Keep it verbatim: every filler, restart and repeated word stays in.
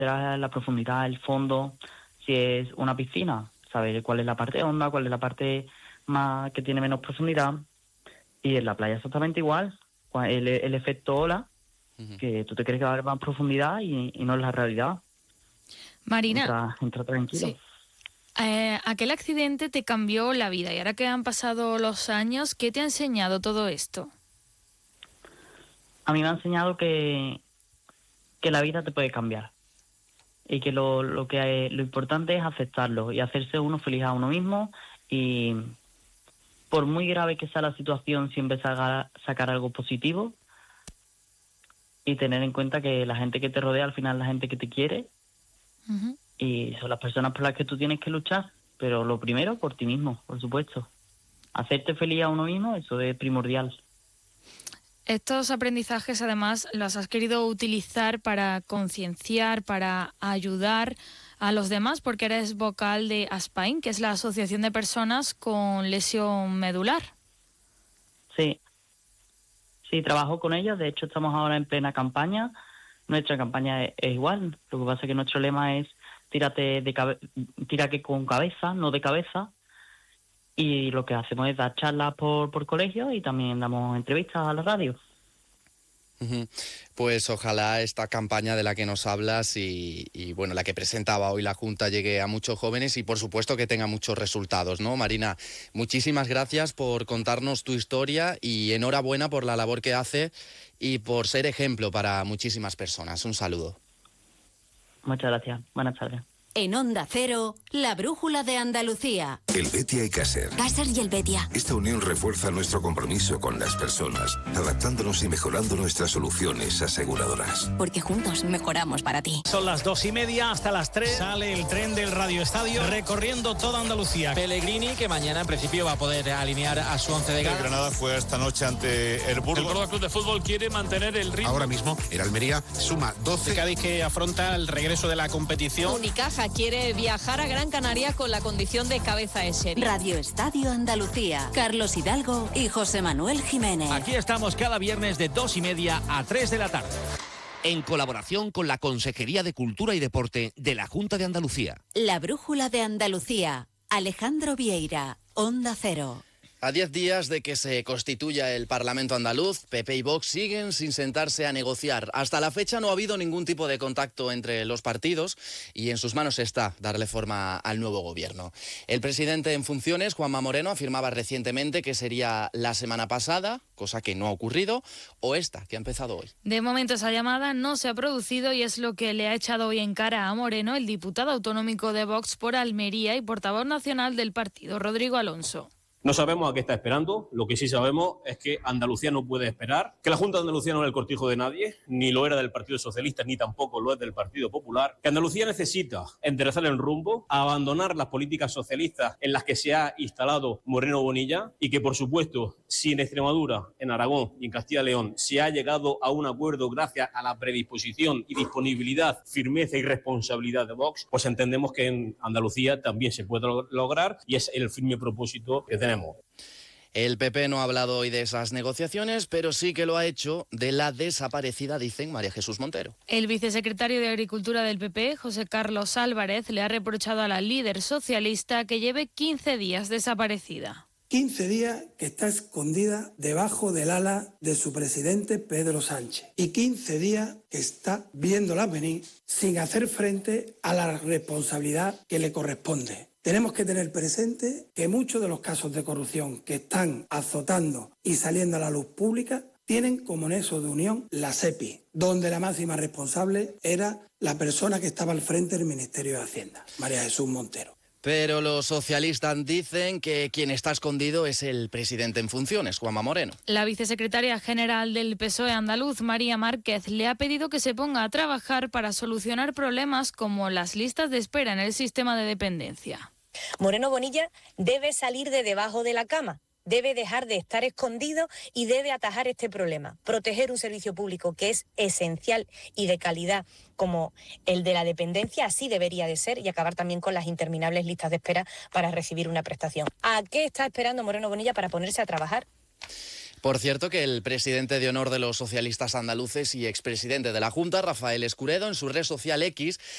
la, la profundidad, el fondo. Si es una piscina, saber cuál es la parte honda, cuál es la parte más que tiene menos profundidad. Y en la playa exactamente igual, el, el efecto ola, uh-huh. que tú te crees que va a haber más profundidad y, y no es la realidad. Marina, entra, entra tranquilo. Sí. Eh, aquel accidente te cambió la vida y ahora que han pasado los años, ¿qué te ha enseñado todo esto? A mí me ha enseñado que, que la vida te puede cambiar y que lo, lo que lo importante es aceptarlo y hacerse uno feliz a uno mismo, y por muy grave que sea la situación, siempre sacar, sacar algo positivo y tener en cuenta que la gente que te rodea al final es la gente que te quiere. Uh-huh. Y son las personas por las que tú tienes que luchar, pero lo primero por ti mismo, por supuesto. Hacerte feliz a uno mismo, eso es primordial. Estos aprendizajes, además, los has querido utilizar para concienciar, para ayudar a los demás, porque eres vocal de ASPAIN, que es la Asociación de Personas con Lesión Medular. Sí, sí, trabajo con ellos. De hecho, estamos ahora en plena campaña. Nuestra campaña es, es igual. Lo que pasa es que nuestro lema es tírate de cabe- tírate con cabeza, no de cabeza. Y lo que hacemos es dar charlas por, por colegios y también damos entrevistas a la radio. Pues ojalá esta campaña de la que nos hablas y, y bueno, la que presentaba hoy la Junta llegue a muchos jóvenes y por supuesto que tenga muchos resultados, ¿no? Marina, muchísimas gracias por contarnos tu historia y enhorabuena por la labor que hace y por ser ejemplo para muchísimas personas. Un saludo. Muchas gracias. Buenas tardes. En Onda Cero, la brújula de Andalucía. El Betia y Caser. Caser y el Betia. Esta unión refuerza nuestro compromiso con las personas, adaptándonos y mejorando nuestras soluciones aseguradoras. Porque juntos mejoramos para ti. Son las dos y media, hasta las tres sale el tren del Radio Estadio recorriendo toda Andalucía. Pellegrini, que mañana en principio va a poder alinear a su once de gala. El Granada fue esta noche ante el Burgos. El Córdoba Club de Fútbol quiere mantener el ritmo. Ahora mismo el Almería suma doce. El Cádiz, que afronta el regreso de la competición. Unicaja quiere viajar a Gran Canaria con la condición de cabeza de serie. Radio Estadio Andalucía. Carlos Hidalgo y José Manuel Jiménez. Aquí estamos cada viernes de dos y media a tres de la tarde. En colaboración con la Consejería de Cultura y Deporte de la Junta de Andalucía. La brújula de Andalucía. Alejandro Vieira, Onda Cero. A diez días de que se constituya el Parlamento andaluz, P P y Vox siguen sin sentarse a negociar. Hasta la fecha no ha habido ningún tipo de contacto entre los partidos y en sus manos está darle forma al nuevo gobierno. El presidente en funciones, Juanma Moreno, afirmaba recientemente que sería la semana pasada, cosa que no ha ocurrido, o esta, que ha empezado hoy. De momento esa llamada no se ha producido y es lo que le ha echado hoy en cara a Moreno el diputado autonómico de Vox por Almería y portavoz nacional del partido, Rodrigo Alonso. No sabemos a qué está esperando, lo que sí sabemos es que Andalucía no puede esperar, que la Junta de Andalucía no es el cortijo de nadie, ni lo era del Partido Socialista, ni tampoco lo es del Partido Popular, que Andalucía necesita enderezar el rumbo, abandonar las políticas socialistas en las que se ha instalado Moreno Bonilla y que, por supuesto, si en Extremadura, en Aragón y en Castilla y León se ha llegado a un acuerdo gracias a la predisposición y disponibilidad, firmeza y responsabilidad de Vox, pues entendemos que en Andalucía también se puede lograr y es el firme propósito que tenemos. El P P no ha hablado hoy de esas negociaciones, pero sí que lo ha hecho de la desaparecida, dicen, María Jesús Montero. El vicesecretario de Agricultura del P P, José Carlos Álvarez, le ha reprochado a la líder socialista que lleve quince días desaparecida. quince días que está escondida debajo del ala de su presidente Pedro Sánchez y quince días que está viéndola venir sin hacer frente a la responsabilidad que le corresponde. Tenemos que tener presente que muchos de los casos de corrupción que están azotando y saliendo a la luz pública tienen como nexo de unión la SEPI, donde la máxima responsable era la persona que estaba al frente del Ministerio de Hacienda, María Jesús Montero. Pero los socialistas dicen que quien está escondido es el presidente en funciones, Juanma Moreno. La vicesecretaria general del P S O E andaluz, María Márquez, le ha pedido que se ponga a trabajar para solucionar problemas como las listas de espera en el sistema de dependencia. Moreno Bonilla debe salir de debajo de la cama, debe dejar de estar escondido y debe atajar este problema, proteger un servicio público que es esencial y de calidad como el de la dependencia, así debería de ser, y acabar también con las interminables listas de espera para recibir una prestación. ¿A qué está esperando Moreno Bonilla para ponerse a trabajar? Por cierto, que el presidente de honor de los socialistas andaluces y expresidente de la Junta, Rafael Escuredo, en su red social X,